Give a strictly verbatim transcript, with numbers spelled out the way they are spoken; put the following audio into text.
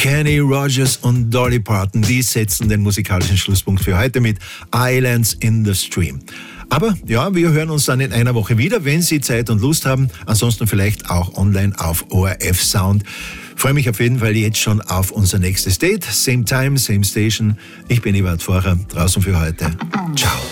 Kenny Rogers und Dolly Parton, die setzen den musikalischen Schlusspunkt für heute mit Islands in the Stream. Aber ja, wir hören uns dann in einer Woche wieder, wenn Sie Zeit und Lust haben. Ansonsten vielleicht auch online auf O R F Sound. Freue mich auf jeden Fall jetzt schon auf unser nächstes Date. Same time, same station. Ich bin Eberhard Pfarrer, draußen für heute. Ciao.